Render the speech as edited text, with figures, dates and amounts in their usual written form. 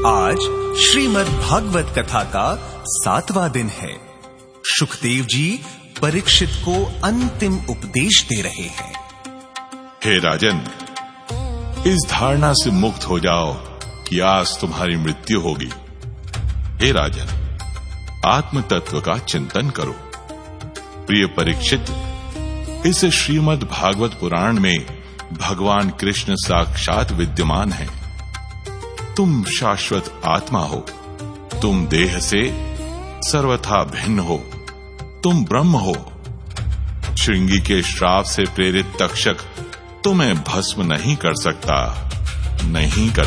आज श्रीमद् भागवत कथा का 7वां दिन है। शुकदेव जी परीक्षित को अंतिम उपदेश दे रहे हैं। हे राजन, इस धारणा से मुक्त हो जाओ कि आज तुम्हारी मृत्यु होगी। हे राजन, आत्म तत्व का चिंतन करो। प्रिय परीक्षित, इस श्रीमद् भागवत पुराण में भगवान कृष्ण साक्षात विद्यमान है। तुम शाश्वत आत्मा हो। तुम देह से सर्वथा भिन्न हो। तुम ब्रह्म हो। श्रृंगी के श्राप से प्रेरित तक्षक तुम्हें भस्म नहीं कर सकता, नहीं कर